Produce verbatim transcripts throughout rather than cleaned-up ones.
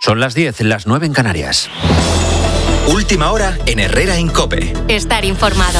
Son las diez, las nueve en Canarias. Última hora en Herrera en COPE. Estar informado.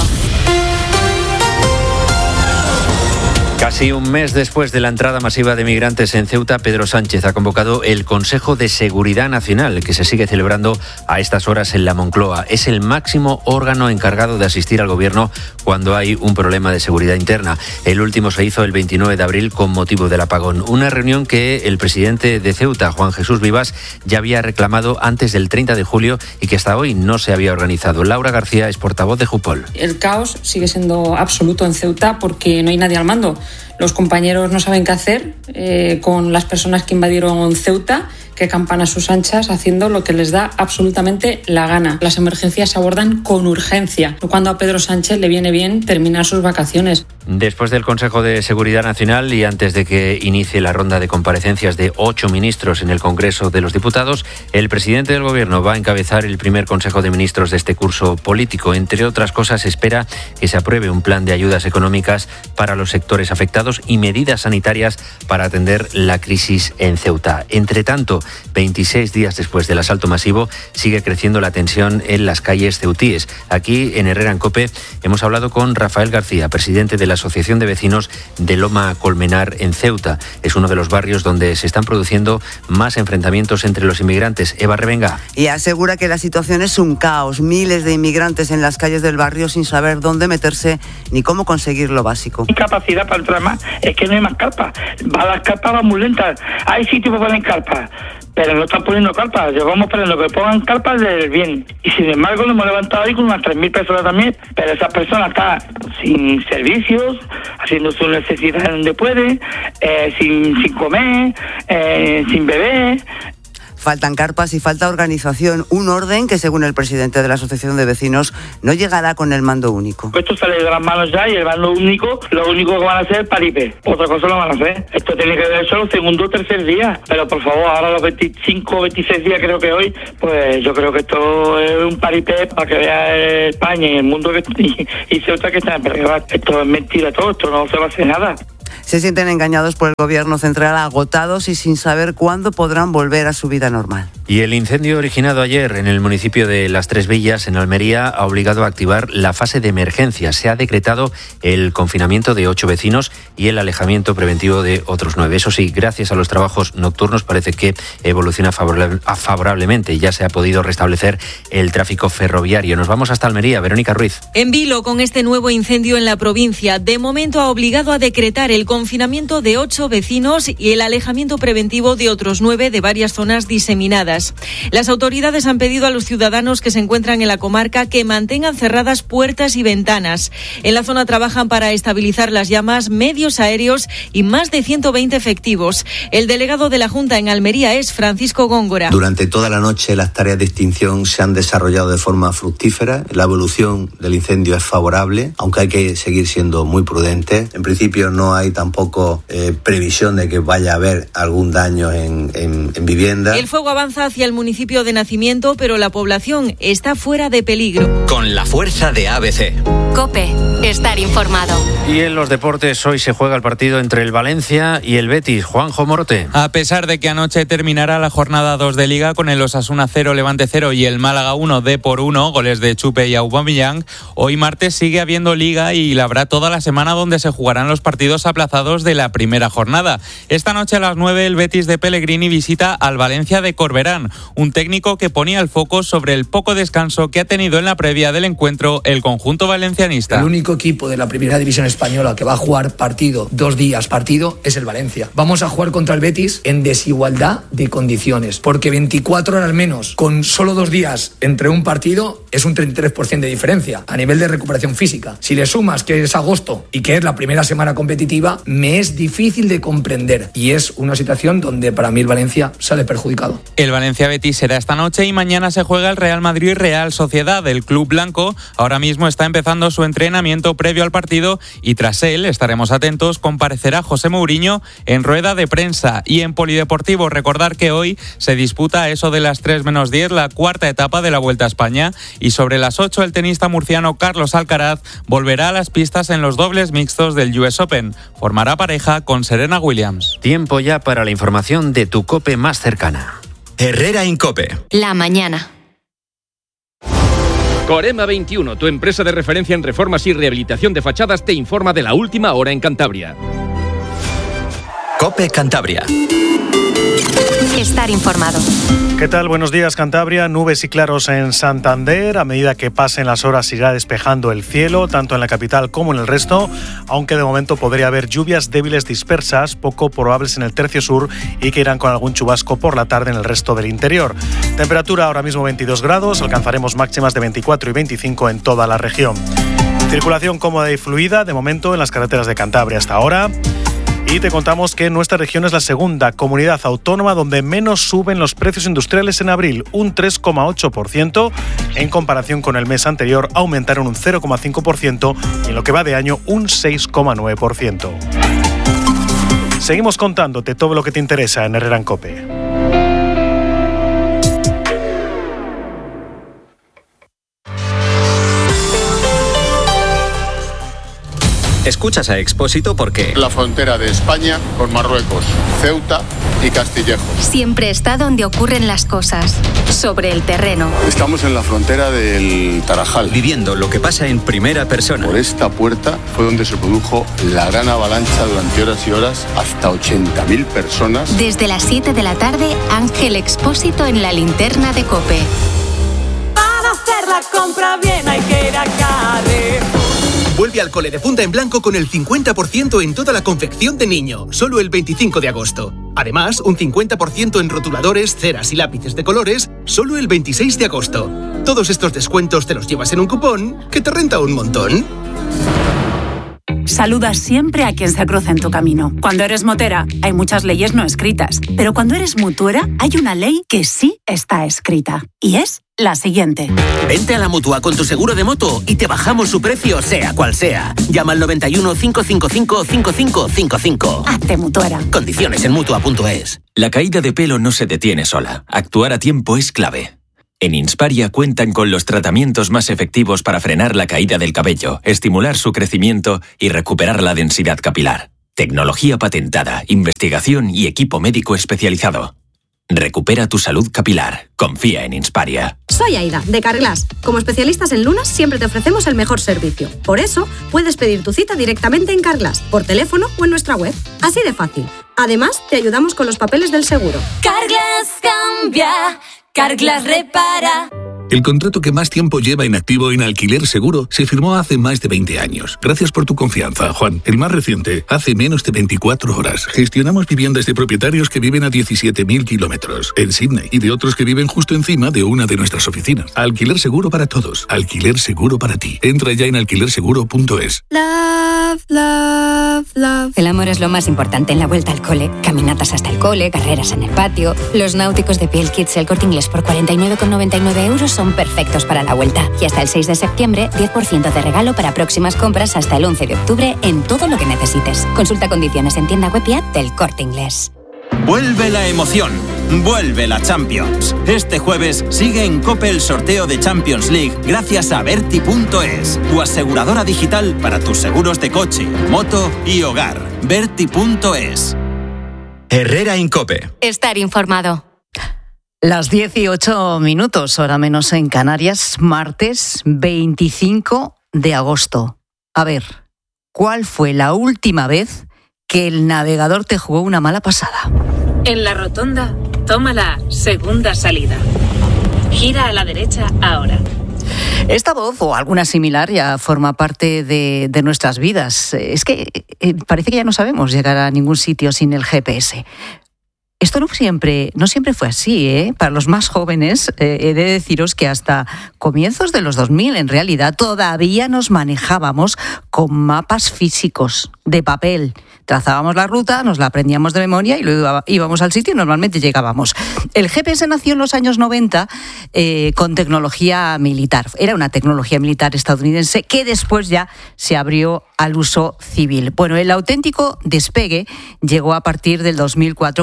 Casi un mes después de la entrada masiva de migrantes en Ceuta, Pedro Sánchez ha convocado el Consejo de Seguridad Nacional, que se sigue celebrando a estas horas en la Moncloa. Es el máximo órgano encargado de asistir al Gobierno cuando hay un problema de seguridad interna. El último se hizo el veintinueve de abril con motivo del apagón. Una reunión que el presidente de Ceuta, Juan Jesús Vivas, ya había reclamado antes del treinta de julio y que hasta hoy no se había organizado. Laura García es portavoz de Jupol. El caos sigue siendo absoluto en Ceuta porque no hay nadie al mando. Los compañeros no saben qué hacer eh, con las personas que invadieron Ceuta, que campan a sus anchas haciendo lo que les da absolutamente la gana. Las emergencias se abordan con urgencia, cuando a Pedro Sánchez le viene bien terminar sus vacaciones. Después del Consejo de Seguridad Nacional y antes de que inicie la ronda de comparecencias de ocho ministros en el Congreso de los Diputados, el presidente del Gobierno va a encabezar el primer Consejo de Ministros de este curso político. Entre otras cosas, espera que se apruebe un plan de ayudas económicas para los sectores afectados y medidas sanitarias para atender la crisis en Ceuta. Entre tanto, veintiséis días después del asalto masivo, sigue creciendo la tensión en las calles ceutíes. Aquí, en Herrera en COPE, hemos hablado con Rafael García, presidente de la Asociación de Vecinos de Loma Colmenar en Ceuta. Es uno de los barrios donde se están produciendo más enfrentamientos entre los inmigrantes. Eva Revenga. Y asegura que la situación es un caos. Miles de inmigrantes en las calles del barrio sin saber dónde meterse ni cómo conseguir lo básico. Capacidad para entrar más, es que no hay más carpas. Va, las carpas van muy lentas. Hay sitios para poner carpas, pero no están poniendo carpas. Llevamos esperando que pongan carpas del bien. Y sin embargo, nos hemos levantado ahí con unas tres mil personas también, pero esas personas están sin servicios, haciendo sus necesidades donde puede, eh, sin, sin comer, eh, sin beber. Faltan carpas y falta organización, un orden que, según el presidente de la Asociación de Vecinos, no llegará con el mando único. Esto sale de las manos ya y el mando único, lo único que van a hacer es paripé. Otra cosa no van a hacer. Esto tiene que ver solo segundo o tercer día. Pero por favor, ahora los veinticinco, veintiséis días creo que hoy, pues yo creo que esto es un paripé para que vea España y el mundo que, y, y Ceuta que está en peligro. Esto es mentira todo, esto no se va a hacer nada. Se sienten engañados por el gobierno central, agotados y sin saber cuándo podrán volver a su vida normal. Y el incendio originado ayer en el municipio de Las Tres Villas, en Almería, ha obligado a activar la fase de emergencia. Se ha decretado el confinamiento de ocho vecinos y el alejamiento preventivo de otros nueve. Eso sí, gracias a los trabajos nocturnos parece que evoluciona favorablemente. Ya se ha podido restablecer el tráfico ferroviario. Nos vamos hasta Almería. Verónica Ruiz. En Vilo, con este nuevo incendio en la provincia, de momento ha obligado a decretar el confinamiento de ocho vecinos y el alejamiento preventivo de otros nueve de varias zonas diseminadas. Las autoridades han pedido a los ciudadanos que se encuentran en la comarca que mantengan cerradas puertas y ventanas. En la zona trabajan para estabilizar las llamas medios aéreos y más de ciento veinte efectivos. El delegado de la Junta en Almería es Francisco Góngora. Durante toda la noche las tareas de extinción se han desarrollado de forma fructífera. La evolución del incendio es favorable, aunque hay que seguir siendo muy prudentes. En principio no hay tampoco eh, previsión de que vaya a haber algún daño en, en, en vivienda. El fuego avanza hacia el municipio de nacimiento, pero la población está fuera de peligro. Con la fuerza de A B C. COPE, estar informado. Y en los deportes hoy se juega el partido entre el Valencia y el Betis. Juanjo Morote. A pesar de que anoche terminara la jornada dos de Liga con el Osasuna cero, Levante cero y el Málaga uno, D por uno, goles de Chupe y Aubameyang, hoy martes sigue habiendo Liga y la habrá toda la semana donde se jugarán los partidos aplazados de la primera jornada. Esta noche a las nueve el Betis de Pellegrini visita al Valencia de Corberán, un técnico que ponía el foco sobre el poco descanso que ha tenido en la previa del encuentro el conjunto valencianista. El único equipo de la primera división española que va a jugar partido, dos días partido, es el Valencia. Vamos a jugar contra el Betis en desigualdad de condiciones, porque veinticuatro horas menos, con solo dos días entre un partido, es un treinta y tres por ciento de diferencia a nivel de recuperación física. Si le sumas que es agosto y que es la primera semana competitiva, me es difícil de comprender y es una situación donde para mí el Valencia sale perjudicado. El Valencia-Betis será esta noche y mañana se juega el Real Madrid-Real Sociedad. El club blanco ahora mismo está empezando su entrenamiento previo al partido y tras él, estaremos atentos, comparecerá José Mourinho en rueda de prensa. Y en polideportivo, recordar que hoy se disputa a eso de las tres menos diez la cuarta etapa de la Vuelta a España y sobre las ocho el tenista murciano Carlos Alcaraz volverá a las pistas en los dobles mixtos del U S Open. Formará pareja con Serena Williams. Tiempo ya para la información de tu COPE más cercana. Herrera Incope. La mañana. Corema veintiuno, tu empresa de referencia en reformas y rehabilitación de fachadas, te informa de la última hora en Cantabria. COPE Cantabria. Estar informado. ¿Qué tal? Buenos días, Cantabria. Nubes y claros en Santander. A medida que pasen las horas irá despejando el cielo, tanto en la capital como en el resto, aunque de momento podría haber lluvias débiles dispersas, poco probables en el tercio sur y que irán con algún chubasco por la tarde en el resto del interior. Temperatura ahora mismo veintidós grados, alcanzaremos máximas de veinticuatro y veinticinco en toda la región. Circulación cómoda y fluida, de momento, en las carreteras de Cantabria hasta ahora. Y te contamos que nuestra región es la segunda comunidad autónoma donde menos suben los precios industriales en abril, un tres coma ocho por ciento. En comparación con el mes anterior, aumentaron un cero coma cinco por ciento y en lo que va de año un seis coma nueve por ciento. Seguimos contándote todo lo que te interesa en Herrera en COPE. Escuchas a Expósito porque... La frontera de España con Marruecos, Ceuta y Castillejo. Siempre está donde ocurren las cosas, sobre el terreno. Estamos en la frontera del Tarajal. Viviendo lo que pasa en primera persona. Por esta puerta fue donde se produjo la gran avalancha durante horas y horas, hasta ochenta mil personas. Desde las siete de la tarde, Ángel Expósito en la linterna de COPE. Para hacer la compra bien hay que ir a Carrefour. Vuelve al cole de punta en blanco con el cincuenta por ciento en toda la confección de niño, solo el veinticinco de agosto. Además, un cincuenta por ciento en rotuladores, ceras y lápices de colores, solo el veintiséis de agosto. Todos estos descuentos te los llevas en un cupón que te renta un montón. Saluda siempre a quien se cruza en tu camino. Cuando eres motera, hay muchas leyes no escritas, pero cuando eres mutuera, hay una ley que sí está escrita, y es la siguiente. Vente a la Mutua con tu seguro de moto y te bajamos su precio, sea cual sea. Llama al noventa y uno, cinco cinco cinco, cinco cinco cinco cinco. Hazte mutuera. Condiciones en Mutua punto es. La caída de pelo no se detiene sola. Actuar a tiempo es clave. En Insparia cuentan con los tratamientos más efectivos para frenar la caída del cabello, estimular su crecimiento y recuperar la densidad capilar. Tecnología patentada, investigación y equipo médico especializado. Recupera tu salud capilar. Confía en Insparia. Soy Aida, de Carglass. Como especialistas en lunas, siempre te ofrecemos el mejor servicio. Por eso, puedes pedir tu cita directamente en Carglass, por teléfono o en nuestra web. Así de fácil. Además, te ayudamos con los papeles del seguro. Carglass cambia. Carglass repara. El contrato que más tiempo lleva en activo en Alquiler Seguro se firmó hace más de veinte años. Gracias por tu confianza, Juan. El más reciente, hace menos de veinticuatro horas. Gestionamos viviendas de propietarios que viven a diecisiete mil kilómetros en Sydney y de otros que viven justo encima de una de nuestras oficinas. Alquiler Seguro para todos. Alquiler Seguro para ti. Entra ya en alquiler seguro punto es. Love, love, love. El amor es lo más importante en la vuelta al cole. Caminatas hasta el cole, carreras en el patio. Los náuticos de Piel Kids El Corte Inglés por cuarenta y nueve con noventa y nueve euros son perfectos para la vuelta. Y hasta el seis de septiembre, diez por ciento de regalo para próximas compras hasta el once de octubre en todo lo que necesites. Consulta condiciones en tienda web y app del Corte Inglés. Vuelve la emoción, vuelve la Champions. Este jueves sigue en COPE el sorteo de Champions League gracias a Berti punto es, tu aseguradora digital para tus seguros de coche, moto y hogar. Berti punto es. Herrera en COPE. Estar informado. Las dieciocho minutos, hora menos en Canarias, martes veinticinco de agosto. A ver, ¿cuál fue la última vez que el navegador te jugó una mala pasada? En la rotonda, toma la segunda salida. Gira a la derecha ahora. Esta voz o alguna similar ya forma parte de, de nuestras vidas. Es que eh, parece que ya no sabemos llegar a ningún sitio sin el G P S. Esto no siempre, no siempre fue así, ¿eh? Para los más jóvenes, eh, he de deciros que hasta comienzos de los dos mil, en realidad, todavía nos manejábamos con mapas físicos, de papel. Trazábamos la ruta, nos la aprendíamos de memoria y luego íbamos al sitio y normalmente llegábamos. El G P S nació en los años noventa eh, con tecnología militar. Era una tecnología militar estadounidense que después ya se abrió al uso civil. Bueno, el auténtico despegue llegó a partir del dos mil cuatro con la llegada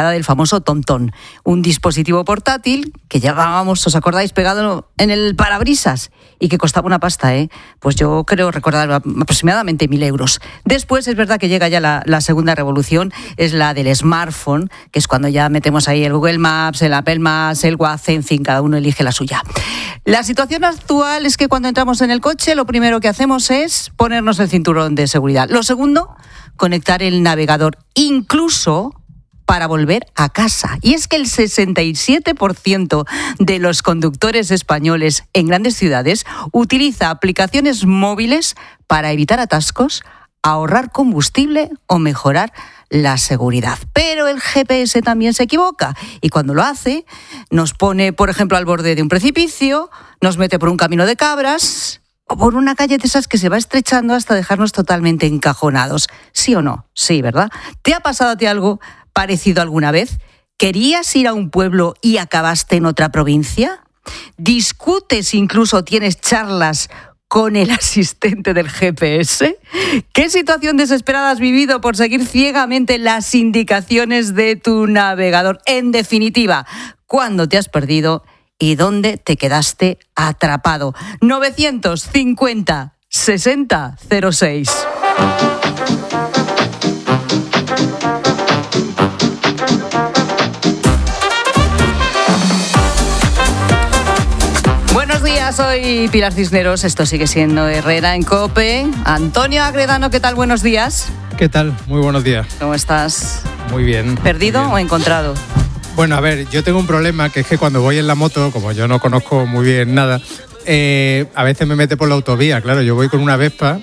llegada del famoso TomTom, un dispositivo portátil que llevábamos, ¿os acordáis?, pegado en el parabrisas y que costaba una pasta, ¿eh? Pues yo creo recordar aproximadamente mil euros. Después es verdad que llega ya la, la segunda revolución, es la del smartphone, que es cuando ya metemos ahí el Google Maps, el Apple Maps, el WhatsApp, en fin, cada uno elige la suya. La situación actual es que cuando entramos en el coche, lo primero que hacemos es ponernos el cinturón de seguridad. Lo segundo, conectar el navegador, incluso para volver a casa. Y es que el sesenta y siete por ciento de los conductores españoles en grandes ciudades utiliza aplicaciones móviles para evitar atascos, ahorrar combustible o mejorar la seguridad. Pero el G P S también se equivoca y cuando lo hace nos pone, por ejemplo, al borde de un precipicio, nos mete por un camino de cabras o por una calle de esas que se va estrechando hasta dejarnos totalmente encajonados. ¿Sí o no? Sí, ¿verdad? ¿Te ha pasado a ti algo parecido alguna vez? ¿Querías ir a un pueblo y acabaste en otra provincia? ¿Discutes, incluso tienes charlas con el asistente del G P S? ¿Qué situación desesperada has vivido por seguir ciegamente las indicaciones de tu navegador? En definitiva, ¿cuándo te has perdido y dónde te quedaste atrapado? novecientos cincuenta sesenta cero seis. Buenos días, soy Pilar Cisneros, esto sigue siendo Herrera en COPE. Antonio Agredano, ¿qué tal? Buenos días. ¿Qué tal? Muy buenos días. ¿Cómo estás? Muy bien. ¿Perdido muy bien. o encontrado? Bueno, a ver, yo tengo un problema, que es que cuando voy en la moto, como yo no conozco muy bien nada, eh, a veces me mete por la autovía, claro, yo voy con una Vespa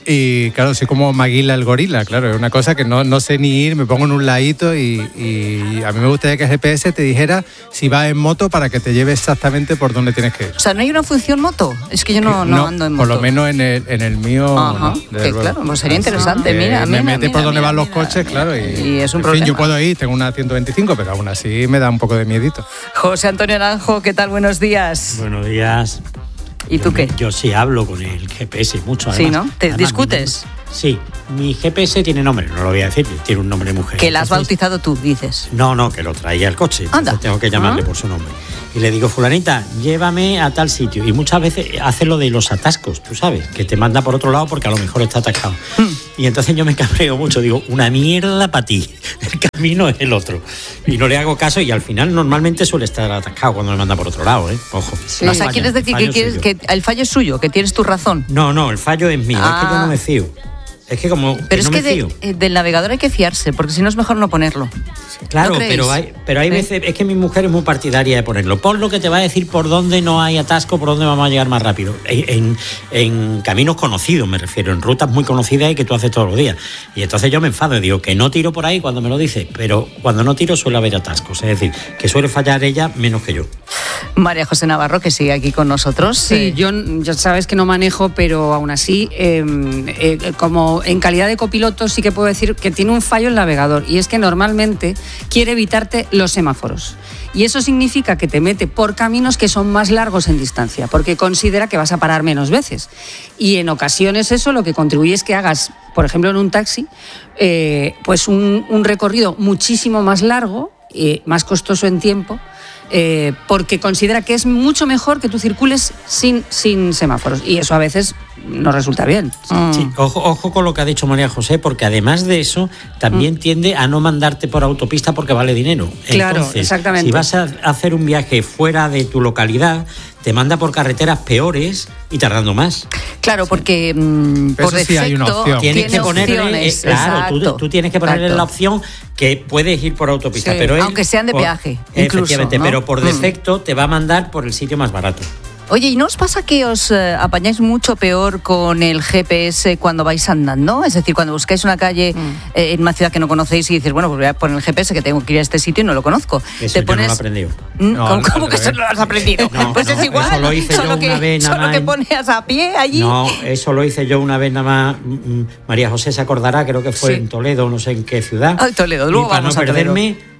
y claro, soy como Maguila el gorila, claro, es una cosa que no, no sé ni ir, me pongo en un ladito y, y a mí me gustaría que el G P S te dijera si vas en moto para que te lleve exactamente por donde tienes que ir. O sea, ¿no hay una función moto? Es que yo no, no, no ando en moto. Por lo menos en el, en el mío. Ajá, no, que claro, pues sería interesante, mira, me mira, mete mira, por donde mira, van los mira, coches, mira, claro, y, y es un en problema. fin, yo puedo ir, tengo una ciento veinticinco, pero aún así me da un poco de miedito. José Antonio Naranjo, ¿qué tal? Buenos días. Buenos días. ¿Y tú yo qué? Me, yo sí hablo con el G P S mucho, además. Sí, ¿no? ¿Te además, discutes? Mi, sí, mi G P S tiene nombre, no lo voy a decir, tiene un nombre de mujer. Que la has Entonces, bautizado tú, dices. No, no, que lo traía el coche, entonces tengo que llamarle ¿Ah? por su nombre. Y le digo, fulanita, llévame a tal sitio. Y muchas veces hace lo de los atascos, tú sabes, que te manda por otro lado porque a lo mejor está atascado. Mm. Y entonces yo me cabreo mucho, digo, una mierda para ti, el camino es el otro. Y no le hago caso y al final normalmente suele estar atascado cuando me manda por otro lado, ¿eh? Ojo. Sí. O sea, ¿quieres decir que, quieres, que el fallo es suyo, que tienes tu razón? No, no, el fallo es mío, ah. es que yo no me fío. Es que como pero que es no que me fío. De, del navegador hay que fiarse, porque si no es mejor no ponerlo. Claro, ¿No pero hay, pero hay ¿Sí? veces, es que mi mujer es muy partidaria de ponerlo. Pon lo que te va a decir por dónde no hay atasco, por dónde vamos a llegar más rápido. En, en caminos conocidos me refiero, en rutas muy conocidas y que tú haces todos los días. Y entonces yo me enfado y digo que no tiro por ahí cuando me lo dice, pero cuando no tiro suele haber atascos. Es decir, que suele fallar ella menos que yo. María José Navarro, que sigue aquí con nosotros. Sí, eh. yo ya sabes que no manejo, pero aún así, eh, eh, como en calidad de copiloto, sí que puedo decir que tiene un fallo el navegador, y es que normalmente quiere evitarte los semáforos. Y eso significa que te mete por caminos que son más largos en distancia, porque considera que vas a parar menos veces. Y en ocasiones eso lo que contribuye es que hagas, por ejemplo en un taxi, eh, pues un, un recorrido muchísimo más largo, eh, más costoso en tiempo, Eh, porque considera que es mucho mejor que tú circules sin, sin semáforos, y eso a veces no resulta bien. Sí, ojo, ojo con lo que ha dicho María José, porque además de eso también mm. tiende a no mandarte por autopista porque vale dinero. Claro, Entonces, exactamente. Si vas a hacer un viaje fuera de tu localidad, te manda por carreteras peores y tardando más. Claro, porque mmm, por eso defecto sí hay una opción. Tienes que ponerle, opciones, eh, claro, tú, tú tienes que ponerle exacto. la opción que puedes ir por autopista, sí, pero él, aunque sean de por, peaje, incluso, efectivamente, ¿no? pero por mm. defecto te va a mandar por el sitio más barato. Oye, ¿y no os pasa que os eh, apañáis mucho peor con el G P S cuando vais andando? Es decir, cuando buscáis una calle mm. eh, en una ciudad que no conocéis y dices, bueno, pues voy a poner el G P S que tengo que ir a este sitio y no lo conozco. Eso te yo pones... no lo he aprendido. No, ¿Cómo, ¿cómo que eso no lo has aprendido? No, pues no, es igual, eso lo hice solo, yo que, una vez nada solo más que pones a pie allí. No, eso lo hice yo una vez nada más. María José se acordará, creo que fue sí. en Toledo, no sé en qué ciudad. Ay, Toledo, luego y para vamos no a perderme,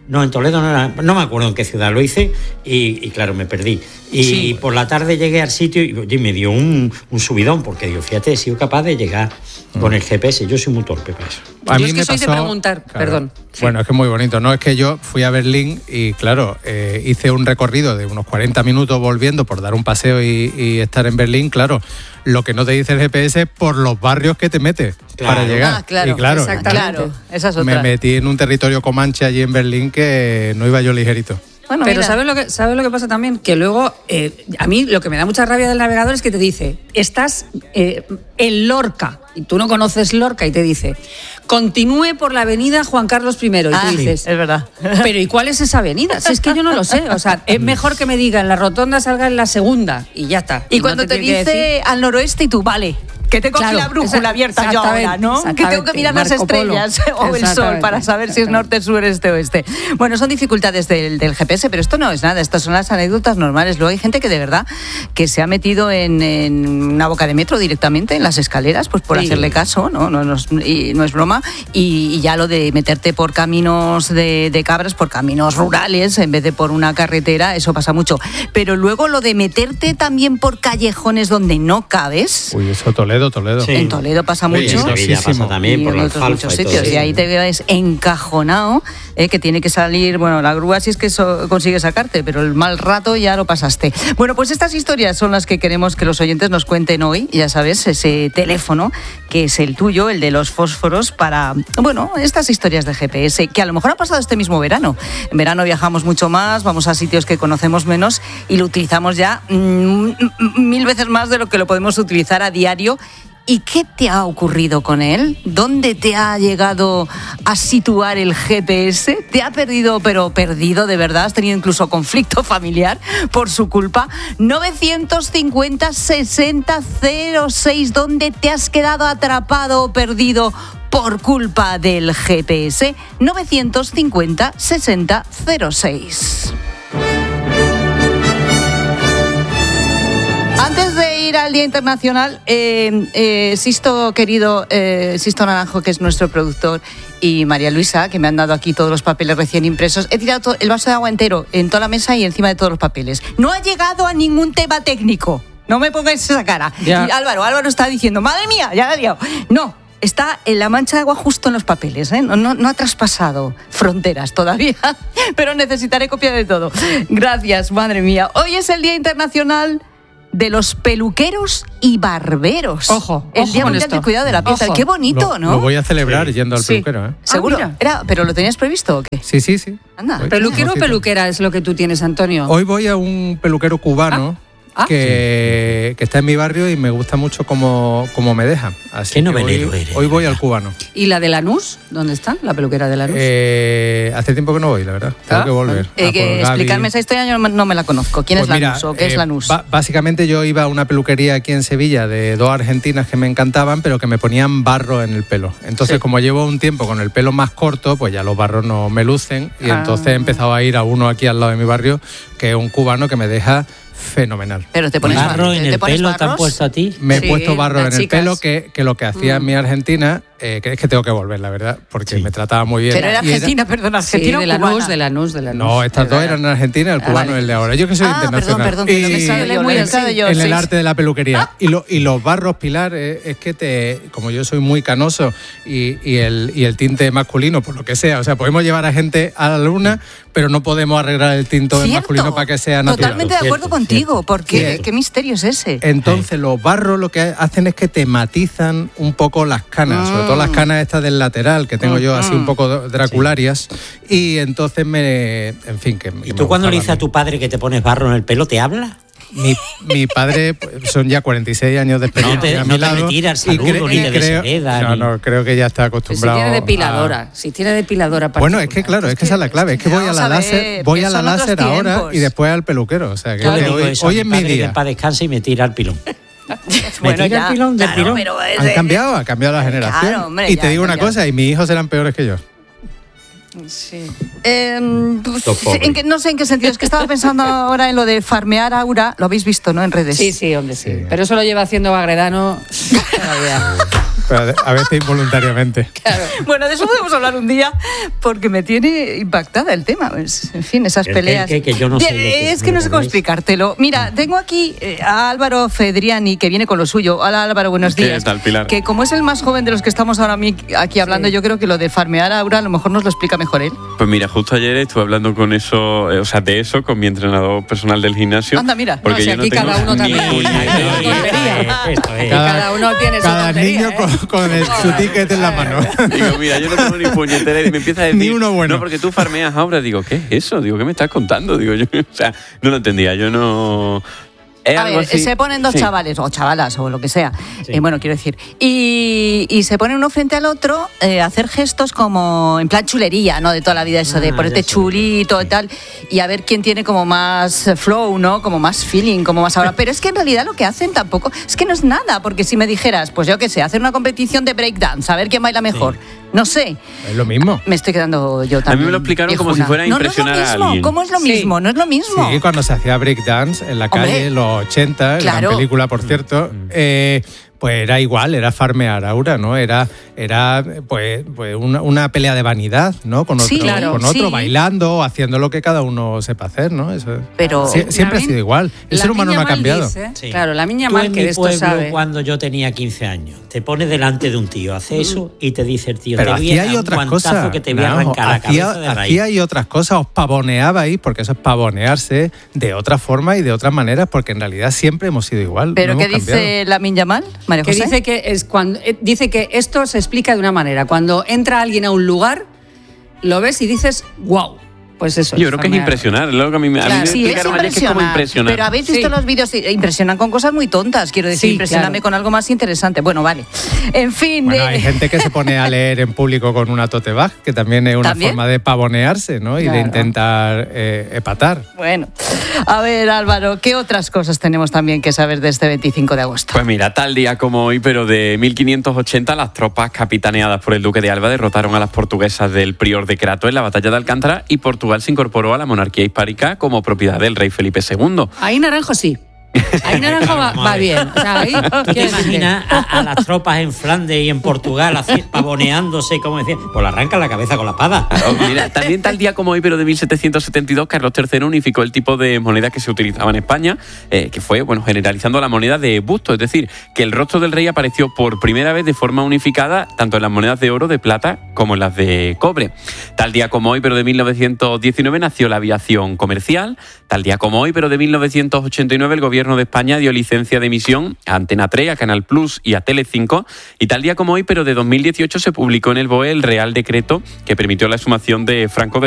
No, en Toledo no era, no me acuerdo en qué ciudad lo hice y, y claro, me perdí. Y sí. por la tarde llegué al sitio y, y me dio un, un subidón, porque digo, fíjate, he sido capaz de llegar mm. con el G P S. Yo soy muy torpe para eso. A yo mí es que me soy pasó, de preguntar, claro, perdón. Sí. Bueno, es que es muy bonito. No, es que yo fui a Berlín y claro, eh, hice un recorrido de unos cuarenta minutos volviendo por dar un paseo y, y estar en Berlín, claro. Lo que no te dice el G P S es por los barrios que te metes claro. para llegar. Ah, claro, y claro, claro, esa es otra. Me metí en un territorio comanche allí en Berlín que no iba yo ligerito. Bueno, pero ¿sabes lo que sabes lo que pasa también? Que luego, eh, a mí lo que me da mucha rabia del navegador es que te dice, estás eh, en Lorca, y tú no conoces Lorca, y te dice, continúe por la avenida Juan Carlos primero, y ah, tú dices, sí, es verdad. Pero ¿y cuál es esa avenida? Si es que yo no lo sé, o sea, es mejor que me diga en la rotonda salga en la segunda, y ya está. Y, y cuando no te, te dice al noroeste y tú, vale, que tengo claro, aquí la brújula abierta yo ahora, ¿no? Que tengo que mirar las estrellas o el sol para saber si es norte, sur, este o oeste. Bueno, son dificultades del, del G P S, pero esto no es nada, estas son las anécdotas normales. Luego hay gente que de verdad que se ha metido en, en una boca de metro directamente, en las escaleras, pues por sí. hacerle caso, ¿no? No, no, es, y no es broma. Y, y ya lo de meterte por caminos de, de cabras, por caminos rurales, en vez de por una carretera, eso pasa mucho. Pero luego lo de meterte también por callejones donde no cabes. Uy, eso Toledo. Toledo. Sí. En Toledo pasa mucho. Sí, en Sevilla pasa también, y por en la otros alfalfa muchos y sitios. todo, y sí. ahí te ves encajonado, eh, que tiene que salir, bueno, la grúa si es que eso consigue sacarte, pero el mal rato ya lo pasaste. Bueno, pues estas historias son las que queremos que los oyentes nos cuenten hoy. Ya sabes, ese teléfono que es el tuyo, el de los fósforos, para, bueno, estas historias de G P S, que a lo mejor ha pasado este mismo verano. En verano viajamos mucho más, vamos a sitios que conocemos menos y lo utilizamos ya mmm, mil veces más de lo que lo podemos utilizar a diario. ¿Y qué te ha ocurrido con él? ¿Dónde te ha llegado a situar el G P S? ¿Te ha perdido, pero perdido de verdad? ¿Has tenido incluso conflicto familiar por su culpa? novecientos cincuenta sesenta cero seis, ¿dónde te has quedado atrapado o perdido por culpa del G P S? novecientos cincuenta sesenta cero seis. Antes de ir al Día Internacional, eh, eh, Sisto, querido, eh, Sisto Naranjo, que es nuestro productor, y María Luisa, que me han dado aquí todos los papeles recién impresos, he tirado todo, el vaso de agua entero en toda la mesa y encima de todos los papeles. No ha llegado a ningún tema técnico. No me pongáis esa cara. Ya. Y Álvaro, Álvaro está diciendo, madre mía, ya la he liado. No. Está en la mancha de agua justo en los papeles, ¿eh? No, no, no ha traspasado fronteras todavía, pero necesitaré copia de todo. Gracias, madre mía. Hoy es el Día Internacional de los peluqueros y barberos. Ojo, el ojo Día con Mundial esto. del Cuidado de la Piel. Qué bonito, lo, ¿no? Lo voy a celebrar sí. yendo al sí. peluquero, ¿eh? Seguro. Ah, Era, ¿pero lo tenías previsto o qué? Sí, sí, sí. Anda. ¿Peluquero o peluquera es lo que tú tienes, Antonio? Hoy voy a un peluquero cubano. Ah. ¿Ah? Que, que está en mi barrio y me gusta mucho cómo, cómo me deja. Así ¿Qué novelero hoy, eres? Hoy voy al cubano. ¿Y la de Lanús? ¿Dónde está? ¿La peluquera de Lanús? Eh, hace tiempo que no voy, la verdad. Tengo ¿Ah? que volver. Eh, que explicarme esa historia, yo no me la conozco. ¿Quién pues es mira, Lanús o qué eh, es Lanús? Ba- básicamente yo iba a una peluquería aquí en Sevilla de dos argentinas que me encantaban, pero que me ponían barro en el pelo. Entonces, sí. como llevo un tiempo con el pelo más corto, pues ya los barros no me lucen. Y ah. entonces he empezado a ir a uno aquí al lado de mi barrio, que es un cubano que me deja fenomenal. Pero te pones barro en ¿te el pones pelo, barros? ¿te han puesto a ti? Me Sí, he puesto barro en las el chicas. pelo, que, que lo que hacía Mm. en mi Argentina, eh, que es que tengo que volver, la verdad, porque Sí. me trataba muy bien. Pero era Y Argentina, perdón, Sí, Argentina de o Lanús, cubana. de Lanús, de Lanús. No, estas dos eran en Argentina, el Ah, cubano vale. es el de ahora. Yo que soy Ah, internacional. perdón, perdón, que no me sale yo, muy lo he en, pensado yo, en el sí. arte de la peluquería. Y, lo, y los barros, Pilar, eh, es que te, como yo soy muy canoso y, y, el, y el tinte masculino, por lo que sea, o sea, podemos llevar a gente a la luna, pero no podemos arreglar el tinto Cierto. masculino para que sea natural. Totalmente de acuerdo Cierto, contigo, cierto. porque Sí. ¿qué misterio es ese? Entonces los barros lo que hacen es que te matizan un poco las canas, Mm. sobre todo las canas estas del lateral, que tengo yo así un poco dracularias, y entonces me, en fin, que ¿Y tú cuando le dices a tu padre que te pones barro en el pelo, te habla? Mi, mi padre, pues, son ya cuarenta y seis años de experiencia No te- a no mi te lado, retira el y saludo, cre- ni y te creo, deshereda, no, ni- no, creo que ya está Si acostumbrado. tiene a- depiladora, si tiene depiladora particular. Bueno, es que claro, es que esa es la clave, es que voy a Vamos la a ver, láser, voy que a la son otros láser ahora tiempos. y después al peluquero, o sea, que Yo le que digo hoy, eso a hoy mi es mi padre, que día. en paz descanse y me tira el pilón. Me Bueno, tira ya, el pilón del claro, pilón. pero es Han de- cambiado, ha cambiado la generación. Claro, hombre, y ya te digo ha una cambiado. cosa, y mis hijos eran peores que yo. Sí. Eh, pues, Los pobres. en que, no sé en qué sentido, es que estaba pensando ahora en lo de farmear aura, lo habéis visto, ¿no? En redes. Sí, sí, hombre, sí. Sí. Pero eso lo lleva haciendo Bagredano. pero a veces involuntariamente. Claro. Bueno, de eso podemos hablar un día, porque me tiene impactada el tema. Pues, en fin, esas peleas. Que, que yo no sé que, es que no sé cómo explicártelo. Mira, tengo aquí a Álvaro Fedriani, que viene con lo suyo. Hola, Álvaro, buenos días. ¿Qué tal, Pilar? Que como es el más joven de los que estamos ahora aquí hablando, sí. Yo creo que lo de farmear a Aura a lo mejor nos lo explica mejor él. Pues mira, justo ayer estuve hablando con eso, o sea, de eso con mi entrenador personal del gimnasio. Anda, mira. Porque no, si yo aquí no tengo cada uno también. Cada, cada uno tiene su cada tontería, niño ¿eh? con, con el, su ticket en la mano. Digo, mira, yo no tengo ni puñetera. Y me empieza a decir, ni uno bueno. No, porque tú farmeas ahora. Digo, ¿qué es eso? Digo, ¿qué me estás contando? Digo, yo, o sea, no lo entendía. Yo no... A ver, así. Se ponen dos sí. chavales, o chavalas, o lo que sea, sí. eh, bueno, quiero decir, y, y se ponen uno frente al otro eh, a hacer gestos como en plan chulería, ¿no? De toda la vida, eso ah, de ponerte chulito y tal, y a ver quién tiene como más flow, ¿no? Como más feeling, como más ahora. Pero es que en realidad lo que hacen tampoco, es que no es nada, porque si me dijeras, pues yo qué sé, hacer una competición de breakdance, a ver quién baila mejor. Sí. No sé. Es lo mismo. Me estoy quedando yo también. A mí me lo explicaron viejuna. Como si fuera a impresionar no, no es lo mismo. a alguien. ¿Cómo es lo mismo? Sí. No es lo mismo. Sí, cuando se hacía breakdance en la calle, Hombre, en los ochenta, claro. Gran película, por cierto, eh, pues era igual, era farmear Aura, ¿no? Era, era pues, pues una, una pelea de vanidad, ¿no? Con otro, sí, claro, con otro sí. bailando, haciendo lo que cada uno sepa hacer, ¿no? Eso, Pero sí, siempre ha sido igual. El ser humano no ha cambiado. Dice, sí. Claro, la niña Tú mal en que mi de esto pueblo, sabe. Cuando yo tenía quince años, te pones delante de un tío, hace eso y te dice el tío, pero te hacía hay otras cosas que te voy a arrancar no, la hacía, cabeza de raíz. Hacía hay otras cosas, os pavoneabais, porque eso es pavonearse de otra forma y de otras maneras, porque en realidad siempre hemos sido igual. ¿Pero no qué hemos dice cambiado. Lamine Yamal, María José? Que dice que, es cuando, eh, dice que esto se explica de una manera. Cuando entra alguien a un lugar, lo ves y dices, wow. Pues eso. Yo creo que es impresionar. Lo que a mí me, claro, a mí me sí, es ayer que es como impresionar. Pero habéis visto sí. los vídeos, impresionan con cosas muy tontas, quiero decir, sí, impresioname claro. con algo más interesante. Bueno, vale. En fin. Bueno, de... hay gente que se pone a leer en público con una tote bag, que también es una ¿También? forma de pavonearse, ¿no? Y claro. de intentar eh, epatar. Bueno, a ver, Álvaro, ¿qué otras cosas tenemos también que saber de este veinticinco de agosto? Pues mira, tal día como hoy, pero de mil quinientos ochenta, las tropas capitaneadas por el duque de Alba derrotaron a las portuguesas del prior de Crato en la batalla de Alcántara y Portugal se incorporó a la monarquía hispánica como propiedad del rey Felipe segundo. Ahí Naranjo sí. Ahí Naranjo va, va bien. O sea, ahí, ¿Tú te imaginas a, a las tropas en Flandes y en Portugal así, pavoneándose, como decían? Pues le arrancan la cabeza con la espada. Oh, mira, también tal día como hoy, pero de mil setecientos setenta y dos, Carlos tercero unificó el tipo de moneda que se utilizaba en España, eh, que fue, bueno, generalizando la moneda de busto, es decir, que el rostro del rey apareció por primera vez de forma unificada tanto en las monedas de oro, de plata, como en las de cobre. Tal día como hoy, pero de mil novecientos diecinueve, nació la aviación comercial. Tal día como hoy, pero de mil novecientos ochenta y nueve, el gobierno de España dio licencia de emisión a Antena tres, a Canal Plus y a Telecinco. Y tal día como hoy, pero de dos mil dieciocho, se publicó en el B O E el Real Decreto que permitió la exhumación de Franco de